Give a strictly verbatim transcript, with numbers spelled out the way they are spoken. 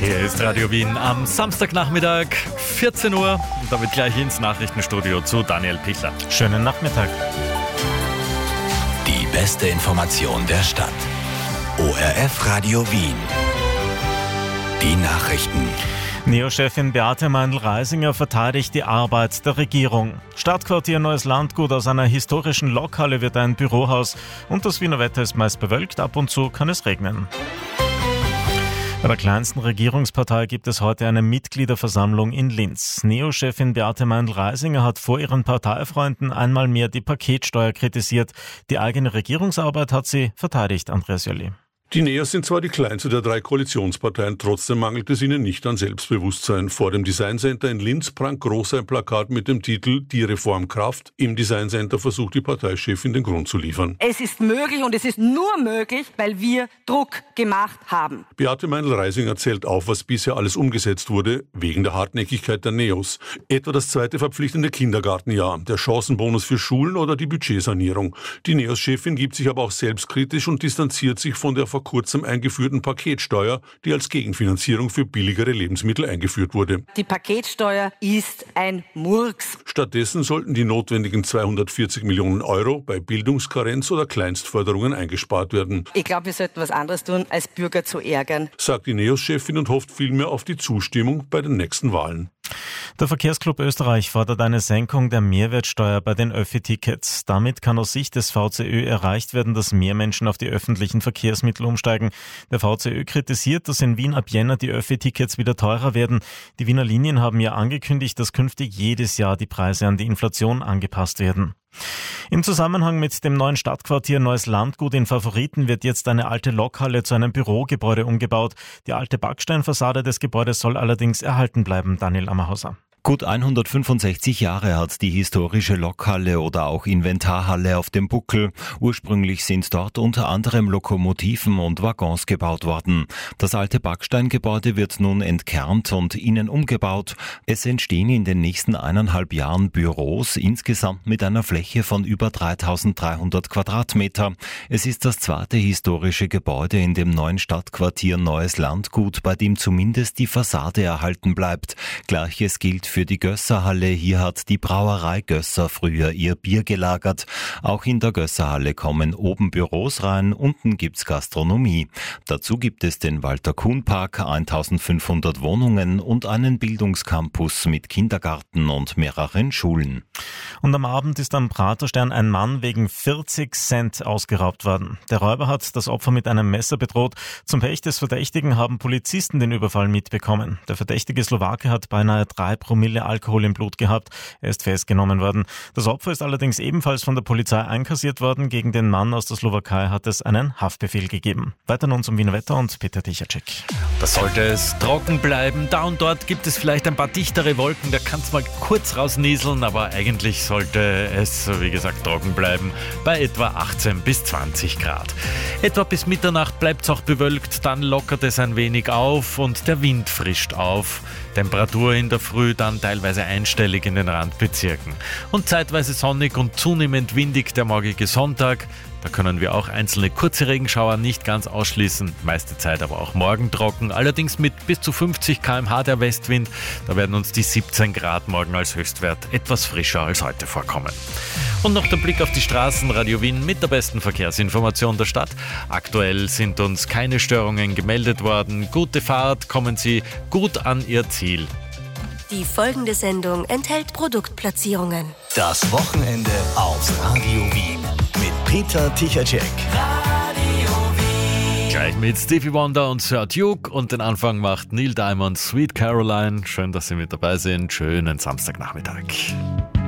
Hier ist Radio Wien am Samstagnachmittag, vierzehn Uhr, und damit gleich ins Nachrichtenstudio zu Daniel Pichler. Schönen Nachmittag. Die beste Information der Stadt. O R F Radio Wien. Die Nachrichten. Neo-Chefin Beate Meindl-Reisinger verteidigt die Arbeit der Regierung. Stadtquartier Neues Landgut, aus einer historischen Lokhalle wird ein Bürohaus und das Wiener Wetter ist meist bewölkt, ab und zu kann es regnen. Bei der kleinsten Regierungspartei gibt es heute eine Mitgliederversammlung in Linz. Neo-Chefin Beate Meindl-Reisinger hat vor ihren Parteifreunden einmal mehr die Paketsteuer kritisiert. Die eigene Regierungsarbeit hat sie verteidigt, Andreas Jolli. Die Neos sind zwar die kleinste der drei Koalitionsparteien, trotzdem mangelt es ihnen nicht an Selbstbewusstsein. Vor dem Design Center in Linz prangt groß ein Plakat mit dem Titel »Die Reform Kraft«. Im Design Center versucht die Parteichefin den Grund zu liefern. Es ist möglich und es ist nur möglich, weil wir Druck gemacht haben. Beate Meindl-Reisinger zählt auf, was bisher alles umgesetzt wurde, wegen der Hartnäckigkeit der Neos. Etwa das zweite verpflichtende Kindergartenjahr, der Chancenbonus für Schulen oder die Budgetsanierung. Die Neos-Chefin gibt sich aber auch selbstkritisch und distanziert sich von der vor kurzem eingeführten Paketsteuer, die als Gegenfinanzierung für billigere Lebensmittel eingeführt wurde. Die Paketsteuer ist ein Murks. Stattdessen sollten die notwendigen zweihundertvierzig Millionen Euro bei Bildungskarenz oder Kleinstförderungen eingespart werden. Ich glaube, wir sollten was anderes tun, als Bürger zu ärgern, sagt die Neos-Chefin und hofft vielmehr auf die Zustimmung bei den nächsten Wahlen. Der Verkehrsclub Österreich fordert eine Senkung der Mehrwertsteuer bei den Öffi-Tickets. Damit kann aus Sicht des V C Ö erreicht werden, dass mehr Menschen auf die öffentlichen Verkehrsmittel umsteigen. Der V C Ö kritisiert, dass in Wien ab Jänner die Öffi-Tickets wieder teurer werden. Die Wiener Linien haben ja angekündigt, dass künftig jedes Jahr die Preise an die Inflation angepasst werden. Im Zusammenhang mit dem neuen Stadtquartier Neues Landgut in Favoriten wird jetzt eine alte Lokhalle zu einem Bürogebäude umgebaut. Die alte Backsteinfassade des Gebäudes soll allerdings erhalten bleiben, Daniel Ammerhauser. Gut hundertfünfundsechzig Jahre hat die historische Lokhalle oder auch Inventarhalle auf dem Buckel. Ursprünglich sind dort unter anderem Lokomotiven und Waggons gebaut worden. Das alte Backsteingebäude wird nun entkernt und innen umgebaut. Es entstehen in den nächsten eineinhalb Jahren Büros, insgesamt mit einer Fläche von über dreitausenddreihundert Quadratmeter. Es ist das zweite historische Gebäude in dem neuen Stadtquartier Neues Landgut, bei dem zumindest die Fassade erhalten bleibt. Gleiches gilt für die Gösserhalle. Hier hat die Brauerei Gösser früher ihr Bier gelagert. Auch in der Gösserhalle kommen oben Büros rein, unten gibt's Gastronomie. Dazu gibt es den Walter-Kuhn-Park, eintausendfünfhundert Wohnungen und einen Bildungscampus mit Kindergarten und mehreren Schulen. Und am Abend ist am Praterstern ein Mann wegen vierzig Cent ausgeraubt worden. Der Räuber hat das Opfer mit einem Messer bedroht. Zum Pech des Verdächtigen haben Polizisten den Überfall mitbekommen. Der verdächtige Slowake hat beinahe drei Promille Alkohol im Blut gehabt. Er ist festgenommen worden. Das Opfer ist allerdings ebenfalls von der Polizei einkassiert worden. Gegen den Mann aus der Slowakei hat es einen Haftbefehl gegeben. Weiter nun zum Wiener Wetter und Peter Tichacek. Da sollte es trocken bleiben. Da und dort gibt es vielleicht ein paar dichtere Wolken. Da kann es mal kurz rausnieseln, aber eigentlich sollte es, wie gesagt, trocken bleiben. Bei etwa achtzehn bis zwanzig Grad. Etwa bis Mitternacht bleibt es auch bewölkt. Dann lockert es ein wenig auf und der Wind frischt auf. Temperatur in der Früh dann teilweise einstellig in den Randbezirken. Und zeitweise sonnig und zunehmend windig der morgige Sonntag. Da können wir auch einzelne kurze Regenschauer nicht ganz ausschließen, meiste Zeit aber auch morgen trocken, allerdings mit bis zu fünfzig Kilometer pro Stunde der Westwind. Da werden uns die siebzehn Grad morgen als Höchstwert etwas frischer als heute vorkommen. Und noch der Blick auf die Straßen. Radio Wien mit der besten Verkehrsinformation der Stadt. Aktuell sind uns keine Störungen gemeldet worden. Gute Fahrt, kommen Sie gut an Ihr Ziel. Die folgende Sendung enthält Produktplatzierungen. Das Wochenende auf Radio Wien mit Peter Tichacek. Radio Wien. Gleich mit Stevie Wonder und Sir Duke und den Anfang macht Neil Diamond, Sweet Caroline. Schön, dass Sie mit dabei sind. Schönen Samstagnachmittag.